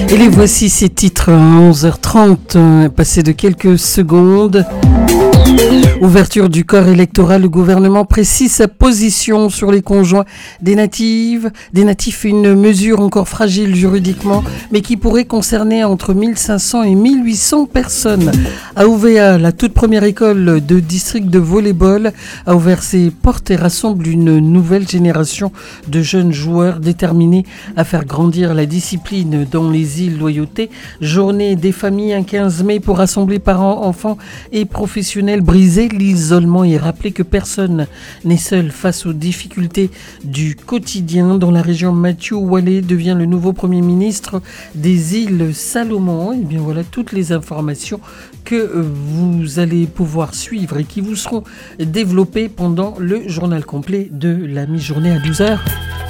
Et les voici ces titres à 11h30, passé de quelques secondes. Ouverture du corps électoral, le gouvernement précise sa position sur les conjoints des natifs, une mesure encore fragile juridiquement, mais qui pourrait concerner entre 1500 et 1800 personnes. À OVA, la toute première école de district de volley-ball a ouvert ses portes et rassemble une nouvelle génération de jeunes joueurs déterminés à faire grandir la discipline dans les îles Loyauté. Journée des familles un 15 mai pour rassembler parents, enfants et professionnels, briser l'isolement et rappeler que personne n'est seul face aux difficultés du quotidien. Dans la région, Mathieu Wallet devient le nouveau Premier ministre des îles Salomon. Et bien voilà toutes les informations que vous allez pouvoir suivre et qui vous seront développées pendant le journal complet de la mi-journée à 12h.